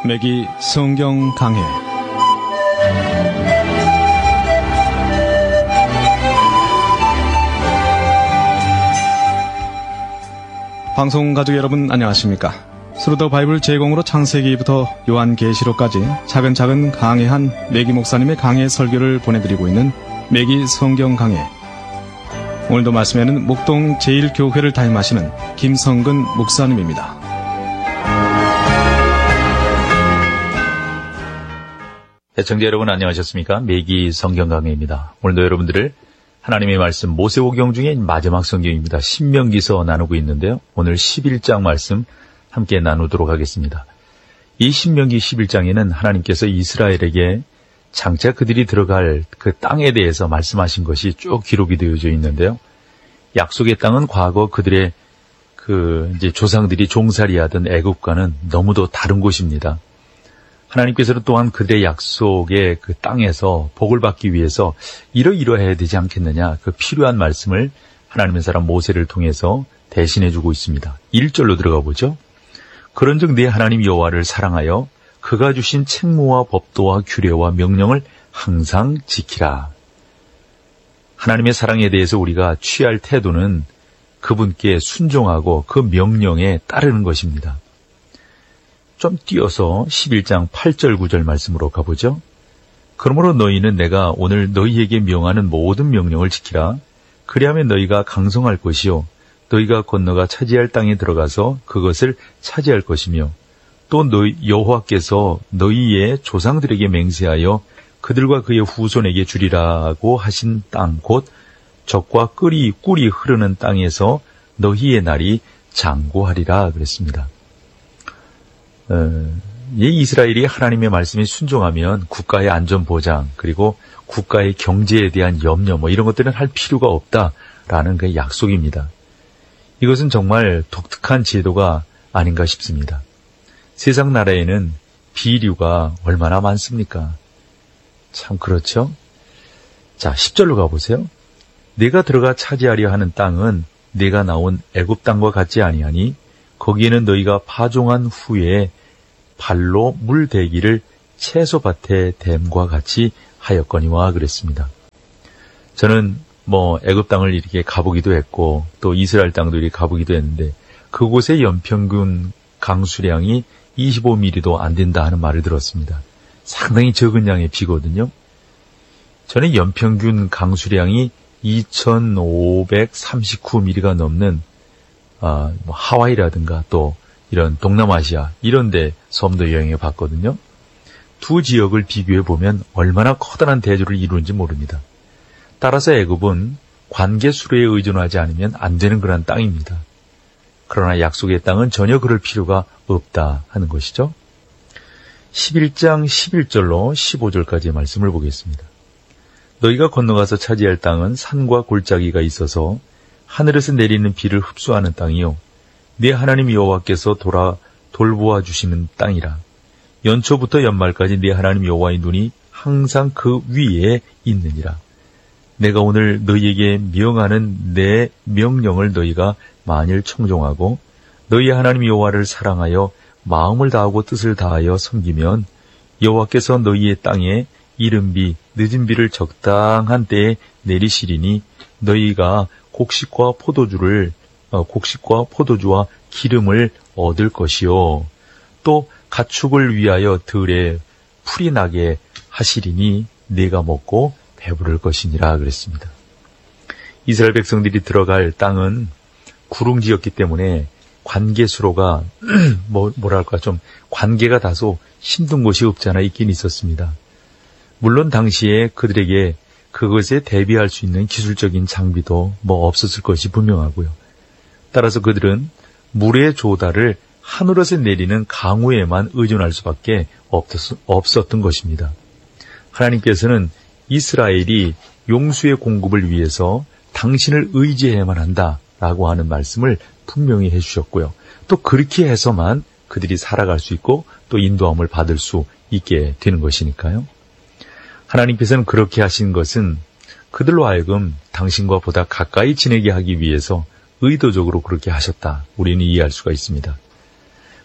매기 성경 강해. 방송 가족 여러분 안녕하십니까? 스루더 바이블 제공으로 창세기부터 요한계시록까지 차근차근 강해한 매기 목사님의 강해 설교를 보내드리고 있는 매기 성경 강해. 오늘도 말씀에는 목동 제1교회를 담임하시는 김성근 목사님입니다. 애청자 여러분 안녕하셨습니까? 매기 성경 강해입니다. 오늘도 여러분들을 하나님의 말씀 모세오경 중에 마지막 성경입니다. 신명기서 나누고 있는데요. 오늘 11장 말씀 함께 나누도록 하겠습니다. 이 신명기 11장에는 하나님께서 이스라엘에게 장차 그들이 들어갈 그 땅에 대해서 말씀하신 것이 쭉 기록이 되어져 있는데요. 약속의 땅은 과거 그들의 이제 조상들이 종살이하던 애굽과는 너무도 다른 곳입니다. 하나님께서는 또한 그들의 약속의 그 땅에서 복을 받기 위해서 이러이러해야 되지 않겠느냐, 그 필요한 말씀을 하나님의 사람 모세를 통해서 대신해주고 있습니다. 1절로 들어가 보죠. 그런즉 네 하나님 여호와를 사랑하여 그가 주신 책무와 법도와 규례와 명령을 항상 지키라. 하나님의 사랑에 대해서 우리가 취할 태도는 그분께 순종하고 그 명령에 따르는 것입니다. 좀 띄어서 11장 8절 9절 말씀으로 가보죠. 그러므로 너희는 내가 오늘 너희에게 명하는 모든 명령을 지키라. 그리하면 너희가 강성할 것이요 너희가 건너가 차지할 땅에 들어가서 그것을 차지할 것이며 또 너희 여호와께서 너희의 조상들에게 맹세하여 그들과 그의 후손에게 주리라고 하신 땅 곧 젖과 꿀이 흐르는 땅에서 너희의 날이 장구하리라 그랬습니다. 이스라엘이 하나님의 말씀에 순종하면 국가의 안전 보장 그리고 국가의 경제에 대한 염려 이런 것들은 할 필요가 없다라는 그 약속입니다. 이것은 정말 독특한 제도가 아닌가 싶습니다. 세상 나라에는 비류가 얼마나 많습니까? 참 그렇죠? 자, 10절로 가보세요. 내가 들어가 차지하려 하는 땅은 내가 나온 애굽 땅과 같지 아니하니 거기에는 너희가 파종한 후에 발로 물대기를 채소밭에 댐과 같이 하였거니와 그랬습니다. 저는 애굽 땅을 이렇게 가보기도 했고 또 이스라엘 땅도 이렇게 가보기도 했는데 그곳의 연평균 강수량이 25mm도 안 된다 하는 말을 들었습니다. 상당히 적은 양의 비거든요. 저는 연평균 강수량이 2539mm가 넘는 하와이라든가 또 이런 동남아시아 이런 데 섬도 여행해 봤거든요. 두 지역을 비교해 보면 얼마나 커다란 대조를 이루는지 모릅니다. 따라서 애굽은 관계 수로에 의존하지 않으면 안 되는 그런 땅입니다. 그러나 약속의 땅은 전혀 그럴 필요가 없다 하는 것이죠. 11장 11절로 15절까지의 말씀을 보겠습니다. 너희가 건너가서 차지할 땅은 산과 골짜기가 있어서 하늘에서 내리는 비를 흡수하는 땅이요 네 하나님 여호와께서 돌보아 주시는 땅이라. 연초부터 연말까지 네 하나님 여호와의 눈이 항상 그 위에 있느니라. 내가 오늘 너희에게 명하는 내 명령을 너희가 만일 청종하고 너희 하나님 여호와를 사랑하여 마음을 다하고 뜻을 다하여 섬기면 여호와께서 너희의 땅에 이른 비 늦은 비를 적당한 때에 내리시리니 너희가 곡식과 포도주와 기름을 얻을 것이요 또 가축을 위하여 들에 풀이 나게 하시리니 내가 먹고 배부를 것이니라 그랬습니다. 이스라엘 백성들이 들어갈 땅은 구릉지였기 때문에 관계수로가 좀 관계가 다소 힘든 곳이 없지 않아 있긴 있었습니다. 물론 당시에 그들에게 그것에 대비할 수 있는 기술적인 장비도 없었을 것이 분명하고요. 따라서 그들은 물의 조달을 하늘에서 내리는 강우에만 의존할 수밖에 없었던 것입니다. 하나님께서는 이스라엘이 용수의 공급을 위해서 당신을 의지해야만 한다라고 하는 말씀을 분명히 해주셨고요. 또 그렇게 해서만 그들이 살아갈 수 있고 또 인도함을 받을 수 있게 되는 것이니까요. 하나님께서는 그렇게 하신 것은 그들로 하여금 당신과 보다 가까이 지내게 하기 위해서 의도적으로 그렇게 하셨다. 우리는 이해할 수가 있습니다.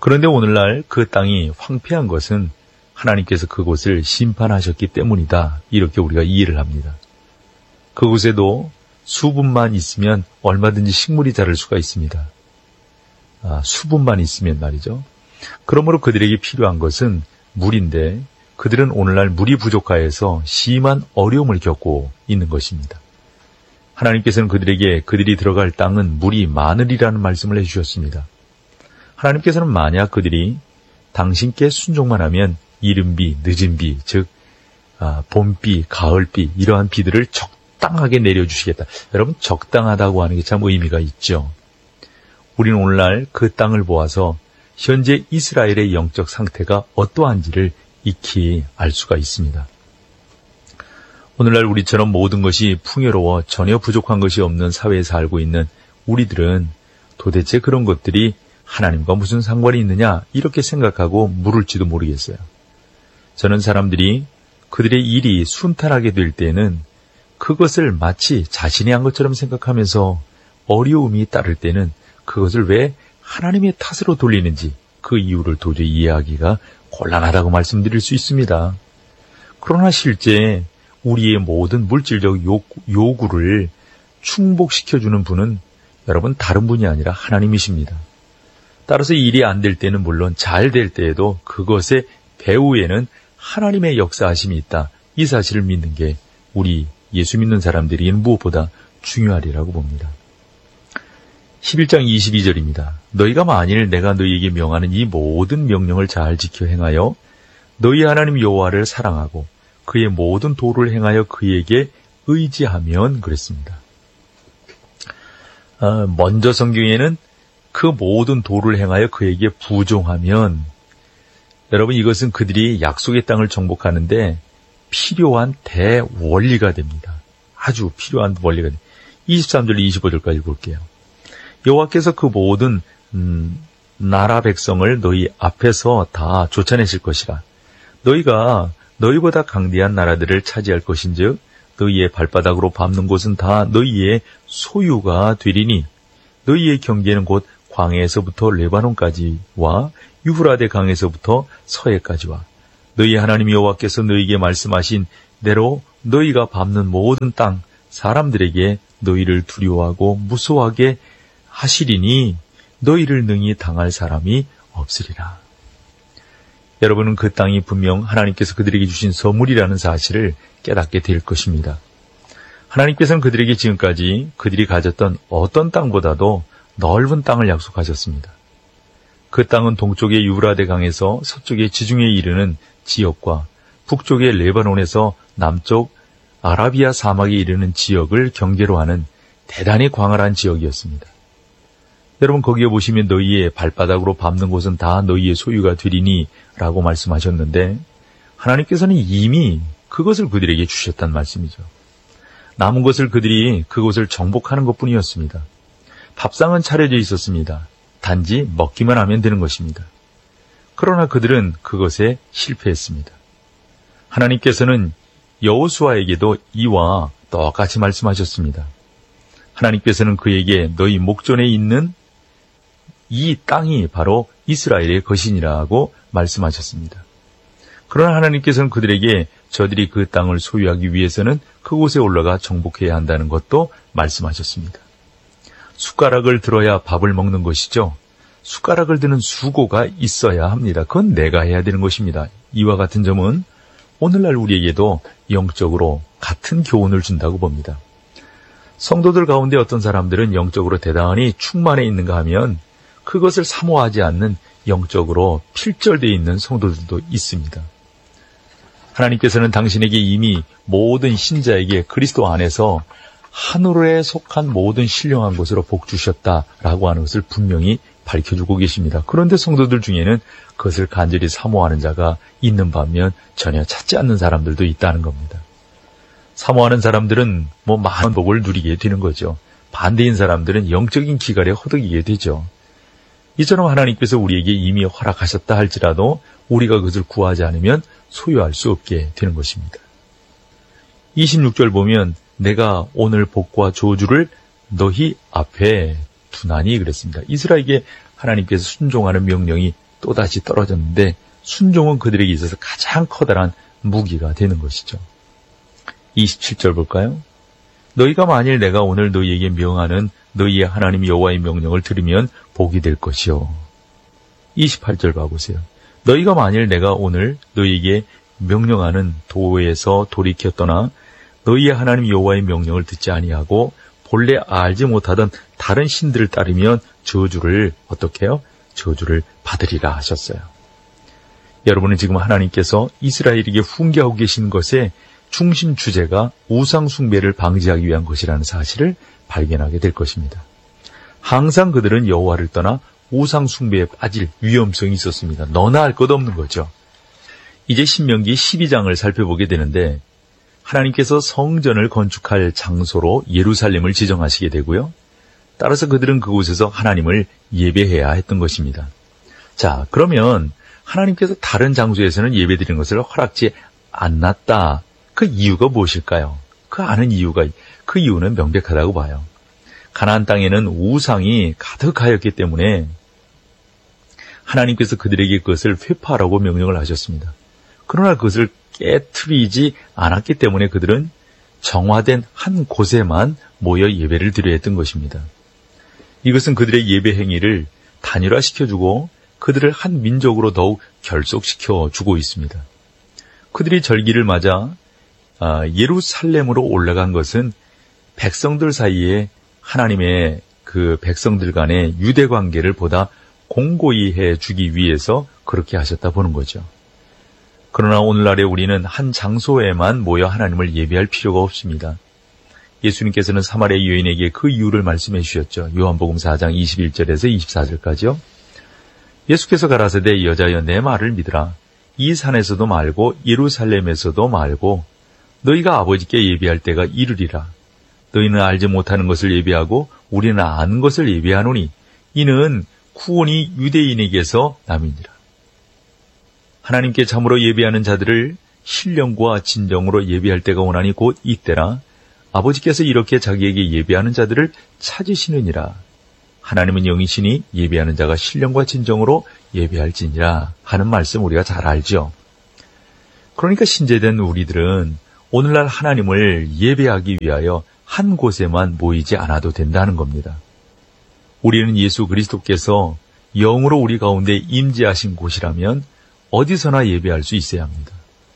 그런데 오늘날 그 땅이 황폐한 것은 하나님께서 그곳을 심판하셨기 때문이다. 이렇게 우리가 이해를 합니다. 그곳에도 수분만 있으면 얼마든지 식물이 자랄 수가 있습니다. 수분만 있으면 말이죠. 그러므로 그들에게 필요한 것은 물인데 그들은 오늘날 물이 부족하여서 심한 어려움을 겪고 있는 것입니다. 하나님께서는 그들에게 그들이 들어갈 땅은 물이 많으리라는 말씀을 해주셨습니다. 하나님께서는 만약 그들이 당신께 순종만 하면 이른 비, 늦은 비, 즉 봄비, 가을비 이러한 비들을 적당하게 내려주시겠다. 여러분 적당하다고 하는 게 참 의미가 있죠. 우리는 오늘날 그 땅을 보아서 현재 이스라엘의 영적 상태가 어떠한지를 익히 알 수가 있습니다. 오늘날 우리처럼 모든 것이 풍요로워 전혀 부족한 것이 없는 사회에 살고 있는 우리들은 도대체 그런 것들이 하나님과 무슨 상관이 있느냐 이렇게 생각하고 물을지도 모르겠어요. 저는 사람들이 그들의 일이 순탄하게 될 때는 그것을 마치 자신이 한 것처럼 생각하면서 어려움이 따를 때는 그것을 왜 하나님의 탓으로 돌리는지 그 이유를 도저히 이해하기가 곤란하다고 말씀드릴 수 있습니다. 그러나 실제 우리의 모든 물질적 요구를 충족시켜주는 분은 여러분 다른 분이 아니라 하나님이십니다. 따라서 일이 안 될 때는 물론 잘 될 때에도 그것의 배후에는 하나님의 역사하심이 있다. 이 사실을 믿는 게 우리 예수 믿는 사람들이기는 무엇보다 중요하리라고 봅니다. 11장 22절입니다. 너희가 만일 내가 너희에게 명하는 이 모든 명령을 잘 지켜 행하여 너희 하나님 여호와를 사랑하고 그의 모든 도를 행하여 그에게 의지하면 그랬습니다. 먼저 성경에는 그 모든 도를 행하여 그에게 부종하면 여러분 이것은 그들이 약속의 땅을 정복하는데 필요한 대원리가 됩니다. 아주 필요한 원리가 됩니다. 23절 25절까지 볼게요. 여호와께서 그 모든 나라 백성을 너희 앞에서 다 쫓아내실 것이라. 너희가 너희보다 강대한 나라들을 차지할 것인즉 너희의 발바닥으로 밟는 곳은 다 너희의 소유가 되리니 너희의 경계는 곧 광해에서부터 레바논까지와 유브라데 강에서부터 서해까지와 너희 하나님 여호와께서 너희에게 말씀하신 대로 너희가 밟는 모든 땅 사람들에게 너희를 두려워하고 무서워하게 하시리니 너희를 능히 당할 사람이 없으리라. 여러분은 그 땅이 분명 하나님께서 그들에게 주신 선물이라는 사실을 깨닫게 될 것입니다. 하나님께서는 그들에게 지금까지 그들이 가졌던 어떤 땅보다도 넓은 땅을 약속하셨습니다. 그 땅은 동쪽의 유브라데 강에서 서쪽의 지중해에 이르는 지역과 북쪽의 레바논에서 남쪽 아라비아 사막에 이르는 지역을 경계로 하는 대단히 광활한 지역이었습니다. 여러분 거기에 보시면 너희의 발바닥으로 밟는 곳은 다 너희의 소유가 되리니 라고 말씀하셨는데 하나님께서는 이미 그것을 그들에게 주셨단 말씀이죠. 남은 것을 그들이 그곳을 정복하는 것뿐이었습니다. 밥상은 차려져 있었습니다. 단지 먹기만 하면 되는 것입니다. 그러나 그들은 그것에 실패했습니다. 하나님께서는 여호수아에게도 이와 똑같이 말씀하셨습니다. 하나님께서는 그에게 너희 목전에 있는 이 땅이 바로 이스라엘의 것이니라고 말씀하셨습니다. 그러나 하나님께서는 그들에게 저들이 그 땅을 소유하기 위해서는 그곳에 올라가 정복해야 한다는 것도 말씀하셨습니다. 숟가락을 들어야 밥을 먹는 것이죠. 숟가락을 드는 수고가 있어야 합니다. 그건 내가 해야 되는 것입니다. 이와 같은 점은 오늘날 우리에게도 영적으로 같은 교훈을 준다고 봅니다. 성도들 가운데 어떤 사람들은 영적으로 대단히 충만해 있는가 하면 그것을 사모하지 않는 영적으로 필절되어 있는 성도들도 있습니다. 하나님께서는 당신에게 이미 모든 신자에게 그리스도 안에서 하늘에 속한 모든 신령한 것으로 복 주셨다라고 하는 것을 분명히 밝혀주고 계십니다. 그런데 성도들 중에는 그것을 간절히 사모하는 자가 있는 반면 전혀 찾지 않는 사람들도 있다는 겁니다. 사모하는 사람들은 많은 복을 누리게 되는 거죠. 반대인 사람들은 영적인 기갈에 허덕이게 되죠. 이처럼 하나님께서 우리에게 이미 허락하셨다 할지라도 우리가 그것을 구하지 않으면 소유할 수 없게 되는 것입니다. 26절 보면 내가 오늘 복과 저주를 너희 앞에 두나니 그랬습니다. 이스라엘에게 하나님께서 순종하는 명령이 또다시 떨어졌는데 순종은 그들에게 있어서 가장 커다란 무기가 되는 것이죠. 27절 볼까요? 너희가 만일 내가 오늘 너희에게 명하는 너희의 하나님 여호와의 명령을 들으면 복이 될 것이요. 28절 봐보세요. 너희가 만일 내가 오늘 너희에게 명령하는 도에서 돌이켜 떠나 너희의 하나님 여호와의 명령을 듣지 아니하고 본래 알지 못하던 다른 신들을 따르면 저주를 어떻게 해요? 저주를 받으리라 하셨어요. 여러분은 지금 하나님께서 이스라엘에게 훈계하고 계신 것의 중심 주제가 우상 숭배를 방지하기 위한 것이라는 사실을 발견하게 될 것입니다. 항상 그들은 여호와를 떠나 우상 숭배에 빠질 위험성이 있었습니다. 너나 할 것 없는 거죠. 이제 신명기 12장을 살펴보게 되는데 하나님께서 성전을 건축할 장소로 예루살렘을 지정하시게 되고요. 따라서 그들은 그곳에서 하나님을 예배해야 했던 것입니다. 자, 그러면 하나님께서 다른 장소에서는 예배드리는 것을 허락지 않았다. 그 이유가 무엇일까요? 그 아는 이유가, 그 이유는 명백하다고 봐요. 가나안 땅에는 우상이 가득하였기 때문에 하나님께서 그들에게 그것을 회파하라고 명령을 하셨습니다. 그러나 그것을 깨트리지 않았기 때문에 그들은 정화된 한 곳에만 모여 예배를 드려야 했던 것입니다. 이것은 그들의 예배 행위를 단일화시켜주고 그들을 한 민족으로 더욱 결속시켜주고 있습니다. 그들이 절기를 맞아 예루살렘으로 올라간 것은 백성들 사이에 하나님의 그 백성들 간의 유대 관계를 보다 공고히 해주기 위해서 그렇게 하셨다 보는 거죠. 그러나 오늘날에 우리는 한 장소에만 모여 하나님을 예배할 필요가 없습니다. 예수님께서는 사마리아 여인에게 그 이유를 말씀해 주셨죠. 요한복음 4장 21절에서 24절까지요. 예수께서 가라사대 여자여 내 말을 믿으라. 이 산에서도 말고 예루살렘에서도 말고 너희가 아버지께 예배할 때가 이르리라. 너희는 알지 못하는 것을 예배하고 우리는 아는 것을 예배하노니 이는 구원이 유대인에게서 남이니라. 하나님께 참으로 예배하는 자들을 신령과 진정으로 예배할 때가 오나니 곧 이때라. 아버지께서 이렇게 자기에게 예배하는 자들을 찾으시느니라. 하나님은 영이시니 예배하는 자가 신령과 진정으로 예배할지니라 하는 말씀 우리가 잘 알죠. 그러니까 신제된 우리들은 오늘날 하나님을 예배하기 위하여 한 곳에만 모이지 않아도 된다는 겁니다. 우리는 예수 그리스도께서 영으로 우리 가운데 임재하신 곳이라면 어디서나 예배할 수 있어야 합니다.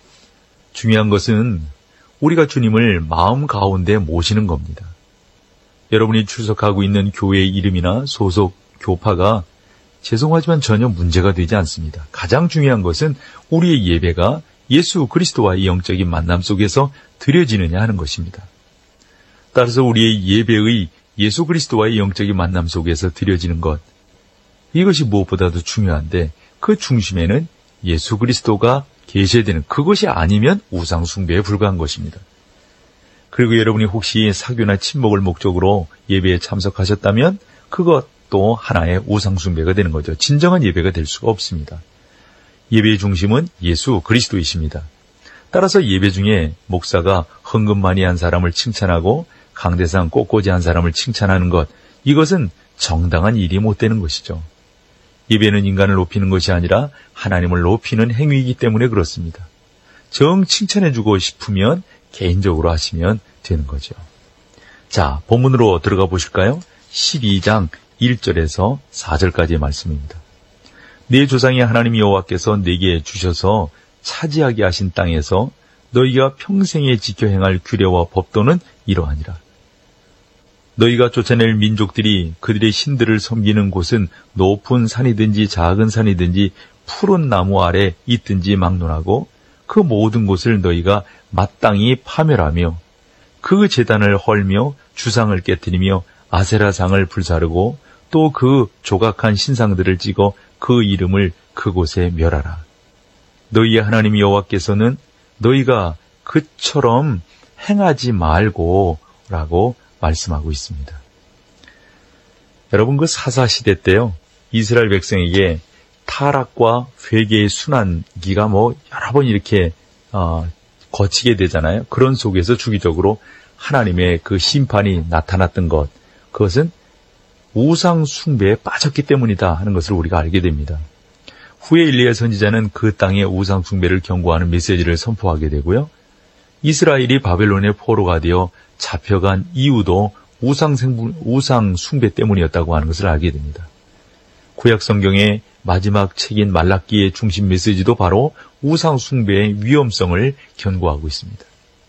중요한 것은 우리가 주님을 마음 가운데 모시는 겁니다. 여러분이 출석하고 있는 교회의 이름이나 소속 교파가 죄송하지만 전혀 문제가 되지 않습니다. 가장 중요한 것은 우리의 예배가 예수 그리스도와의 영적인 만남 속에서 드려지느냐 하는 것입니다. 따라서 우리의 예배의 예수 그리스도와의 영적인 만남 속에서 드려지는 것, 이것이 무엇보다도 중요한데 그 중심에는 예수 그리스도가 계셔야 되는, 그것이 아니면 우상 숭배에 불과한 것입니다. 그리고 여러분이 혹시 사교나 친목을 목적으로 예배에 참석하셨다면 그것도 하나의 우상 숭배가 되는 거죠. 진정한 예배가 될 수가 없습니다. 예배의 중심은 예수 그리스도이십니다. 따라서 예배 중에 목사가 헌금 많이 한 사람을 칭찬하고 강대상 꽃꽂이 한 사람을 칭찬하는 것, 이것은 정당한 일이 못 되는 것이죠. 예배는 인간을 높이는 것이 아니라 하나님을 높이는 행위이기 때문에 그렇습니다. 정 칭찬해주고 싶으면 개인적으로 하시면 되는 거죠. 자, 본문으로 들어가 보실까요? 12장 1절에서 4절까지의 말씀입니다. 네 조상의 하나님 여호와께서 내게 주셔서 차지하게 하신 땅에서 너희가 평생에 지켜 행할 규례와 법도는 이러하니라. 너희가 쫓아낼 민족들이 그들의 신들을 섬기는 곳은 높은 산이든지 작은 산이든지 푸른 나무 아래 있든지 막론하고 그 모든 곳을 너희가 마땅히 파멸하며 그 제단을 헐며 주상을 깨뜨리며 아세라상을 불사르고 또 그 조각한 신상들을 찍어 그 이름을 그곳에 멸하라. 너희의 하나님 여호와께서는 너희가 그처럼 행하지 말고 라고 말씀하고 있습니다. 여러분, 그 사사시대 때요, 이스라엘 백성에게 타락과 회개의 순환기가 여러 번 이렇게 거치게 되잖아요. 그런 속에서 주기적으로 하나님의 그 심판이 나타났던 것, 그것은 우상 숭배에 빠졌기 때문이다 하는 것을 우리가 알게 됩니다. 후에 일리야 선지자는 그 땅의 우상 숭배를 경고하는 메시지를 선포하게 되고요. 이스라엘이 바벨론의 포로가 되어 잡혀간 이유도 우상 숭배 때문이었다고 하는 것을 알게 됩니다. 구약 성경의 마지막 책인 말라기의 중심 메시지도 바로 우상 숭배의 위험성을 경고하고 있습니다.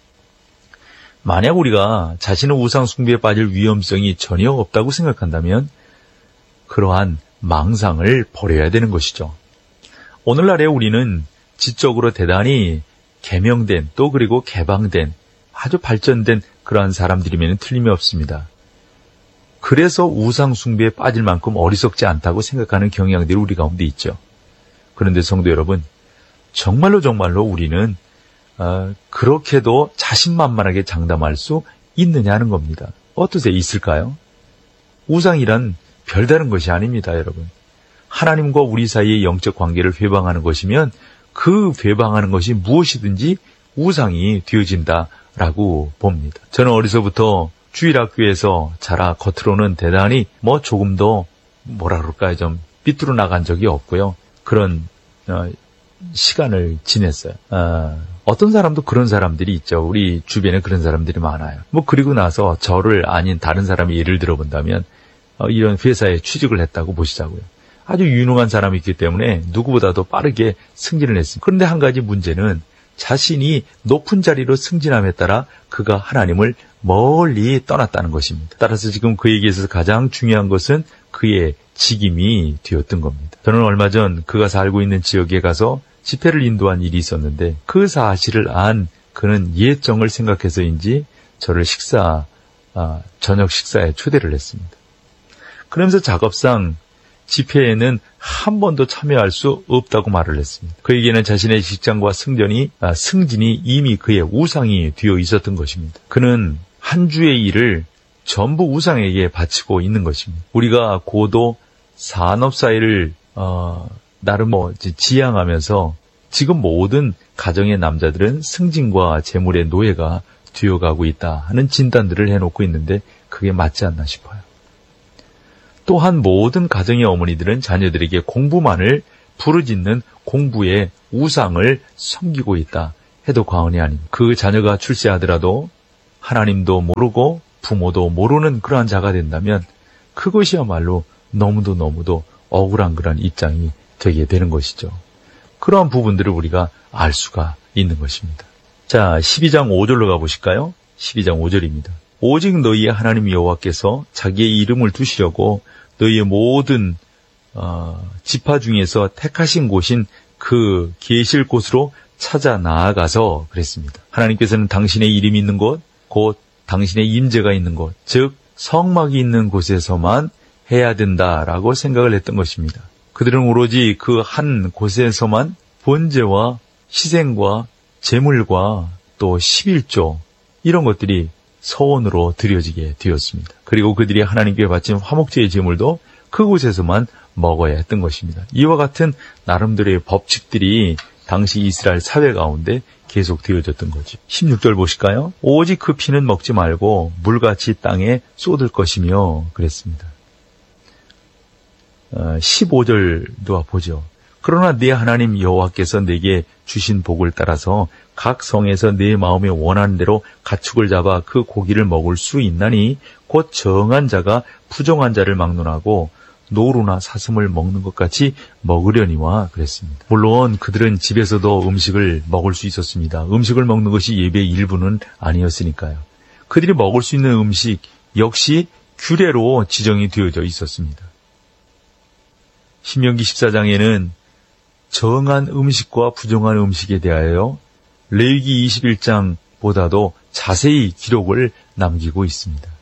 만약 우리가 자신의 우상 숭배에 빠질 위험성이 전혀 없다고 생각한다면 그러한 망상을 버려야 되는 것이죠. 오늘날에 우리는 지적으로 대단히 개명된 또 그리고 개방된 아주 발전된 그러한 사람들이면 틀림이 없습니다. 그래서 우상 숭배에 빠질 만큼 어리석지 않다고 생각하는 경향들이 우리 가운데 있죠. 그런데 성도 여러분, 정말로 우리는 그렇게도 자신만만하게 장담할 수 있느냐는 겁니다. 어떠세요? 있을까요? 우상이란 별다른 것이 아닙니다, 여러분. 하나님과 우리 사이의 영적 관계를 회방하는 것이면 그 회방하는 것이 무엇이든지 우상이 되어진다라고 봅니다. 저는 어려서부터 주일학교에서 자라 겉으로는 대단히 조금 더 좀 삐뚤어 나간 적이 없고요. 그런 시간을 지냈어요. 어떤 사람도 그런 사람들이 있죠. 우리 주변에 그런 사람들이 많아요. 그리고 나서 저를 아닌 다른 사람이 예를 들어본다면 이런 회사에 취직을 했다고 보시자고요. 아주 유능한 사람이 있기 때문에 누구보다도 빠르게 승진을 했습니다. 그런데 한 가지 문제는 자신이 높은 자리로 승진함에 따라 그가 하나님을 멀리 떠났다는 것입니다. 따라서 지금 그에게 있어서 가장 중요한 것은 그의 직임이 되었던 겁니다. 저는 얼마 전 그가 살고 있는 지역에 가서 집회를 인도한 일이 있었는데 그 사실을 안 그는 예정을 생각해서인지 저를 저녁 식사에 초대를 했습니다. 그러면서 작업상 집회에는 한 번도 참여할 수 없다고 말을 했습니다. 그에게는 자신의 직장과 승진이 이미 그의 우상이 되어 있었던 것입니다. 그는 한 주의 일을 전부 우상에게 바치고 있는 것입니다. 우리가 고도 산업사회를 나름 지향하면서 지금 모든 가정의 남자들은 승진과 재물의 노예가 되어가고 있다 하는 진단들을 해놓고 있는데 그게 맞지 않나 싶어요. 또한 모든 가정의 어머니들은 자녀들에게 공부만을 부르짖는 공부의 우상을 섬기고 있다 해도 과언이 아닙니다. 그 자녀가 출세하더라도 하나님도 모르고 부모도 모르는 그러한 자가 된다면 그것이야말로 너무도 억울한 그런 입장이 되게 되는 것이죠. 그러한 부분들을 우리가 알 수가 있는 것입니다. 자, 12장 5절로 가보실까요? 12장 5절입니다. 오직 너희의 하나님 여호와께서 자기의 이름을 두시려고 너희의 모든 지파 중에서 택하신 곳인 그 계실 곳으로 찾아 나아가서 그랬습니다. 하나님께서는 당신의 이름이 있는 곳, 곧 당신의 임재가 있는 곳, 즉 성막이 있는 곳에서만 해야 된다라고 생각을 했던 것입니다. 그들은 오로지 그 한 곳에서만 번제와 희생과 제물과 또 11조 이런 것들이 서원으로 드려지게 되었습니다. 그리고 그들이 하나님께 바친 화목제의 제물도 그곳에서만 먹어야 했던 것입니다. 이와 같은 나름대로의 법칙들이 당시 이스라엘 사회 가운데 계속 되어졌던 거죠. 16절 보실까요? 오직 그 피는 먹지 말고 물같이 땅에 쏟을 것이며 그랬습니다. 15절도 보죠. 그러나 네 하나님 여호와께서 내게 주신 복을 따라서 각 성에서 내 마음에 원하는 대로 가축을 잡아 그 고기를 먹을 수 있나니 곧 정한 자가 부정한 자를 막론하고 노루나 사슴을 먹는 것 같이 먹으려니와 그랬습니다. 물론 그들은 집에서도 음식을 먹을 수 있었습니다. 음식을 먹는 것이 예배의 일부는 아니었으니까요. 그들이 먹을 수 있는 음식 역시 규례로 지정이 되어져 있었습니다. 신명기 14장에는 정한 음식과 부정한 음식에 대하여 레위기 21장보다도 자세히 기록을 남기고 있습니다.